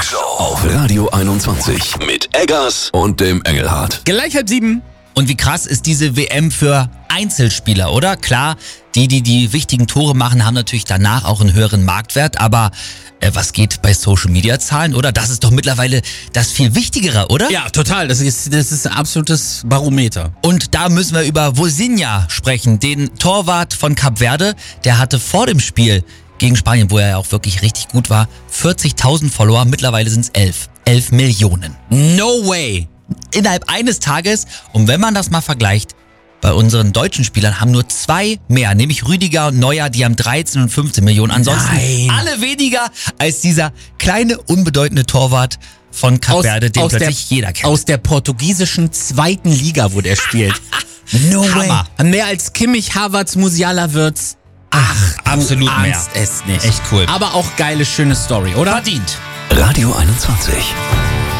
Talkshow auf Radio 21 mit Eggers und dem Engelhardt. Gleich 6:30. Und wie krass ist diese WM für Einzelspieler, oder? Klar, die wichtigen Tore machen, haben natürlich danach auch einen höheren Marktwert, aber was geht bei Social-Media-Zahlen, oder? Das ist doch mittlerweile das viel Wichtigere, oder? Ja, total. Das ist ein absolutes Barometer. Und da müssen wir über Vozinha sprechen, den Torwart von Kap Verde. Der hatte vor dem Spiel gegen Spanien, wo er ja auch wirklich richtig gut war, 40.000 Follower. Mittlerweile sind es 11 Millionen. No way. Innerhalb eines Tages. Und wenn man das mal vergleicht, bei unseren deutschen Spielern haben nur 2 mehr, nämlich Rüdiger und Neuer, die haben 13 und 15 Millionen. Ansonsten alle weniger als dieser kleine, unbedeutende Torwart von Kap Verde, den plötzlich jeder kennt. Aus der portugiesischen 2. Liga, wo der spielt. No way. Mehr als Kimmich, Havertz, Musiala, Wirtz. Ach, absolut du mehr. ahnst es nicht. Echt cool. Aber auch geile, schöne Story, oder? Verdient. Radio 21.